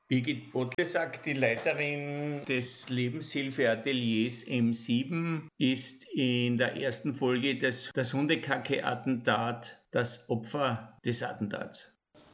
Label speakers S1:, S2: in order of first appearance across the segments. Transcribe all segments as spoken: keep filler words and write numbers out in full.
S1: Birgit Bodlesack, die Leiterin des Lebenshilfeateliers M sieben, ist in der ersten Folge des das Hundekacke-Attentat das Opfer des Attentats.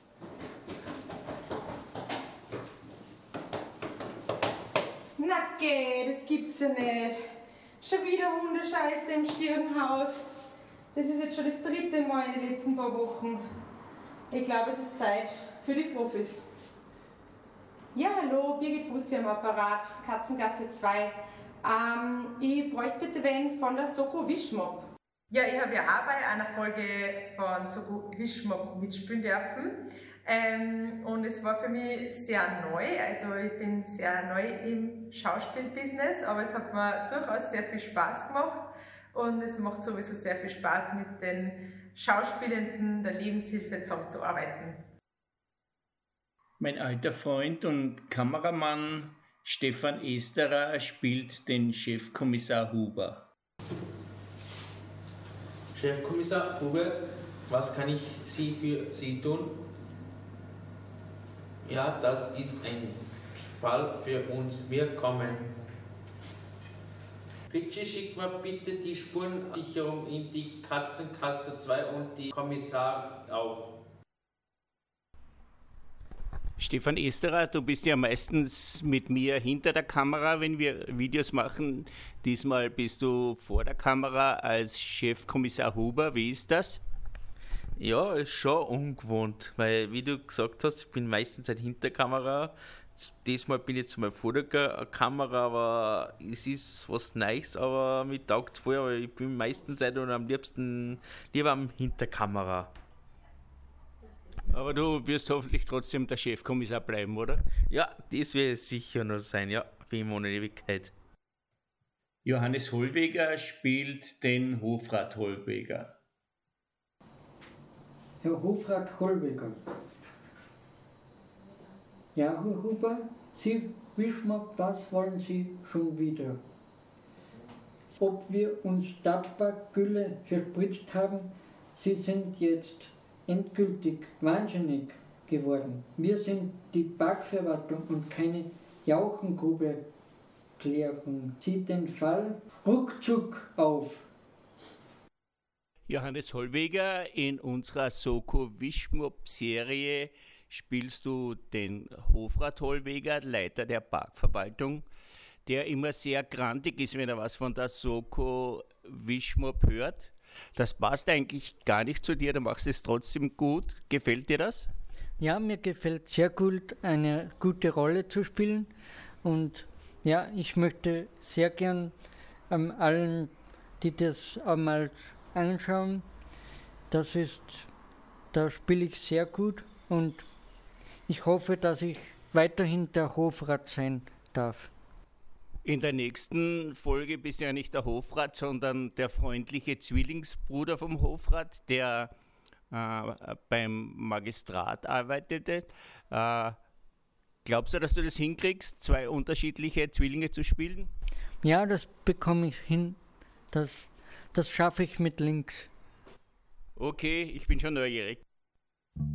S2: Na geh, das gibt's ja nicht. Schon wieder Hundescheiße im Stirnhaus. Das ist jetzt schon das dritte Mal in den letzten paar Wochen. Ich glaube, es ist Zeit für die Profis. Ja, hallo, Birgit Bussi am Apparat, Katzengasse zwei. Ähm, ich bräuchte bitte wen von der Soko Wischmopp. Ja, ich habe ja auch bei einer Folge von Soko Wischmopp mitspielen dürfen. Ähm, und es war für mich sehr neu, also ich bin sehr neu im Schauspielbusiness, aber es hat mir durchaus sehr viel Spaß gemacht und es macht sowieso sehr viel Spaß, mit den Schauspielenden der Lebenshilfe zusammenzuarbeiten.
S1: Mein alter Freund und Kameramann Stefan Esterer spielt den Chefkommissar Huber.
S3: Chefkommissar Huber, was kann ich Sie für Sie tun? Ja, das ist ein Fall für uns. Wir kommen. Bitte schick mal bitte die Spurensicherung in die Katzenkasse zwei und die Kommissar auch.
S1: Stefan Esterer, du bist ja meistens mit mir hinter der Kamera, wenn wir Videos machen. Diesmal bist du vor der Kamera als Chefkommissar Huber. Wie ist das?
S3: Ja, ist schon ungewohnt, weil, wie du gesagt hast, ich bin meistens halt hinter der Kamera. Diesmal bin ich jetzt mal vor der Kamera, aber es ist was Neues, aber mir taugt es voll, aber ich bin meistens halt und am liebsten lieber am Hinterkamera.
S1: Aber du wirst hoffentlich trotzdem der Chefkommissar bleiben, oder?
S3: Ja, das wird sicher noch sein, ja, für immer eine Ewigkeit.
S1: Johannes Hollweger spielt den Hofrat Hollweger.
S4: Herr Hofrat Hollweger. Ja, Herr Huber, Sie, Wischmopp, was wollen Sie schon wieder? Ob wir uns Stadtpark-Gülle verspritzt haben, Sie sind jetzt endgültig wahnsinnig geworden. Wir sind die Parkverwaltung und keine Jauchengrube-Klärung. Zieht den Fall ruckzuck auf.
S1: Johannes Hollweger, in unserer Soko Wischmopp-Serie spielst du den Hofrat Hollweger, Leiter der Parkverwaltung, der immer sehr grantig ist, wenn er was von der Soko Wischmopp hört. Das passt eigentlich gar nicht zu dir, du machst es trotzdem gut. Gefällt dir das?
S4: Ja, mir gefällt sehr gut, eine gute Rolle zu spielen. Und ja, ich möchte sehr gern ähm, allen, die das einmal anschauen, das ist, da spiele ich sehr gut und ich hoffe, dass ich weiterhin der Hofrat sein darf.
S1: In der nächsten Folge bist du ja nicht der Hofrat, sondern der freundliche Zwillingsbruder vom Hofrat, der äh, beim Magistrat arbeitete. Äh, glaubst du, dass du das hinkriegst, zwei unterschiedliche Zwillinge zu spielen?
S4: Ja, das bekomme ich hin. Das, das schaffe ich mit links.
S1: Okay, ich bin schon neugierig.